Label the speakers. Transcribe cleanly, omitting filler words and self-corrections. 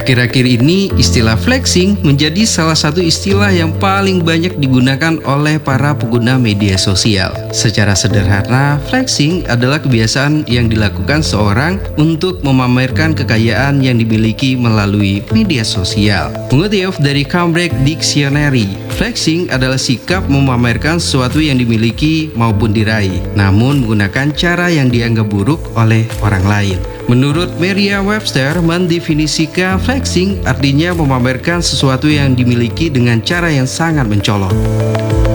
Speaker 1: Akhir-akhir ini, istilah flexing menjadi salah satu istilah yang paling banyak digunakan oleh para pengguna media sosial. Secara sederhana, flexing adalah kebiasaan yang dilakukan seorang untuk memamerkan kekayaan yang dimiliki melalui media sosial. Mengutip dari Cambridge Dictionary, flexing adalah sikap memamerkan sesuatu yang dimiliki maupun diraih, namun menggunakan cara yang dianggap buruk oleh orang lain. Menurut Merriam-Webster, mendefinisikan flexing artinya memamerkan sesuatu yang dimiliki dengan cara yang sangat mencolok.